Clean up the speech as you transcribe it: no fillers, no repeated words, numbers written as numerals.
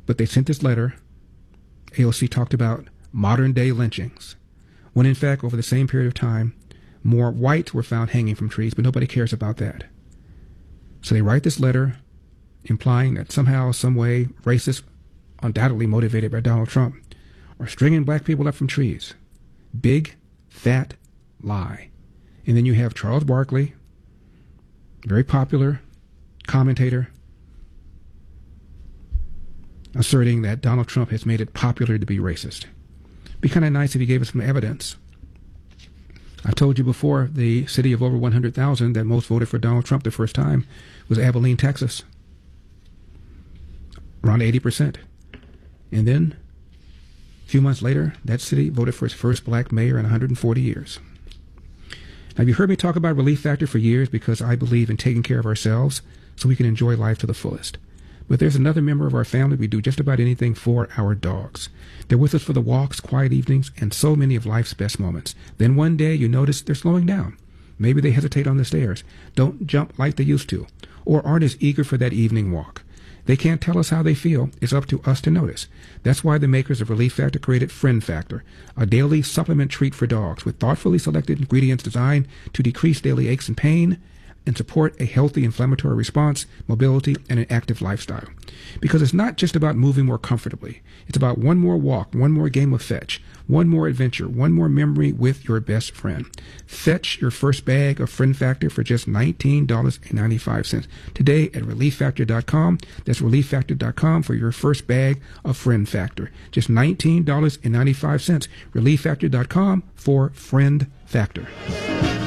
But they sent this letter. AOC talked about modern day lynchings, when in fact, over the same period of time, more whites were found hanging from trees, but nobody cares about that. So they write this letter implying that somehow, some way, racists, undoubtedly motivated by Donald Trump, are stringing black people up from trees. Big, fat lie. And then you have Charles Barkley, very popular commentator, asserting that Donald Trump has made it popular to be racist. It'd be kind of nice if he gave us some evidence. I've told you before, the city of over 100,000 that most voted for Donald Trump the first time was Abilene, Texas. Around 80%. And then, a few months later, that city voted for its first black mayor in 140 years. Now, you heard me talk about Relief Factor for years because I believe in taking care of ourselves so we can enjoy life to the fullest. But there's another member of our family we do just about anything for, our dogs. They're with us for the walks, quiet evenings, and so many of life's best moments. Then one day you notice they're slowing down. Maybe they hesitate on the stairs, don't jump like they used to, or aren't as eager for that evening walk. They can't tell us how they feel. It's up to us to notice. That's why the makers of Relief Factor created Friend Factor, a daily supplement treat for dogs with thoughtfully selected ingredients designed to decrease daily aches and pain and support a healthy inflammatory response, mobility, and an active lifestyle. Because it's not just about moving more comfortably. It's about one more walk, one more game of fetch, one more adventure, one more memory with your best friend. Fetch your first bag of Friend Factor for just $19.95 today at ReliefFactor.com. That's ReliefFactor.com for your first bag of Friend Factor. Just $19.95. ReliefFactor.com for Friend Factor.